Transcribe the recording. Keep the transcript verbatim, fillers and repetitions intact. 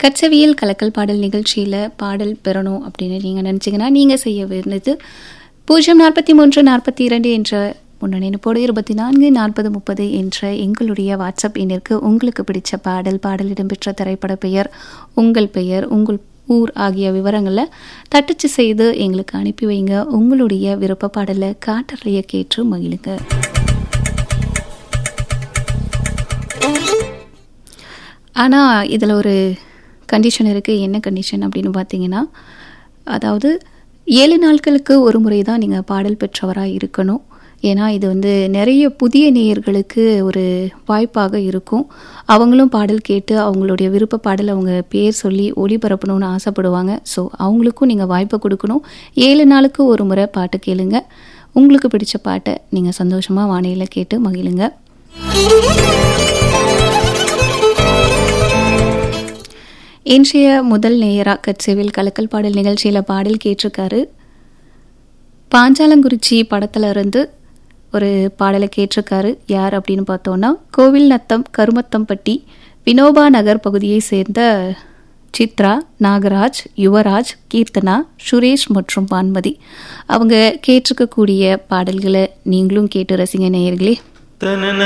கச்சவியல் கலக்கல் பாடல் நிகழ்ச்சியில் பாடல் பெறணும் அப்படின்னு நீங்கள் நினச்சிங்கன்னா நீங்கள் செய்ய வேண்டியது பூஜ்ஜியம் நாற்பத்தி மூன்று நாற்பத்தி இரண்டு என்ற முன்னணிப்போடு இருபத்தி நான்கு நாற்பது முப்பது என்ற எங்களுடைய வாட்ஸ்அப் எண்ணிற்கு உங்களுக்கு பிடிச்ச பாடல் பாடல் இடம்பெற்ற திரைப்பட பெயர் உங்கள் பெயர் உங்கள் ஊர் ஆகிய விவரங்களை தட்டச்சு செய்து எங்களுக்கு அனுப்பி வைங்க. உங்களுடைய விருப்ப பாடலை காட்டறையை கேட்டு மகிழுங்க. ஆனால் இதில் ஒரு கண்டிஷன் இருக்குது. என்ன கண்டிஷன் அப்படின்னு பார்த்தீங்கன்னா, அதாவது ஏழு நாட்களுக்கு ஒரு முறை தான் நீங்கள் பாடல் பெற்றவராக இருக்கணும். ஏன்னா இது வந்து நிறைய புதிய நேயர்களுக்கு ஒரு வாய்ப்பாக இருக்கும். அவங்களும் பாடல் கேட்டு அவங்களுடைய விருப்ப பாடல் அவங்க பேர் சொல்லி ஒளிபரப்பணும்னு ஆசைப்படுவாங்க. ஸோ அவங்களுக்கும் நீங்கள் வாய்ப்பை கொடுக்கணும். ஏழு நாளுக்கு ஒரு முறை பாட்டு கேளுங்க. உங்களுக்கு பிடிச்ச பாட்டை நீங்கள் சந்தோஷமாக வானிலையில் கேட்டு மகிழுங்க. இன்றைய முதல் நேயரா கட்சேவில் கலக்கல் பாடல் நிகழ்ச்சியில் பாடல் கேட்டிருக்காரு. பாஞ்சாலங்குறிச்சி படத்துல இருந்து ஒரு பாடலை கேட்டிருக்காரு. யார் அப்படின்னு பார்த்தோன்னா, கோவில் நத்தம் கருமத்தம்பட்டி வினோபா நகர் பகுதியை சேர்ந்த சித்ரா, நாகராஜ், யுவராஜ், கீர்த்தனா, சுரேஷ் மற்றும் வான்மதி. அவங்க கேட்டிருக்கக்கூடிய பாடல்களை நீங்களும் கேட்டு ரசிங்க நேயர்களே.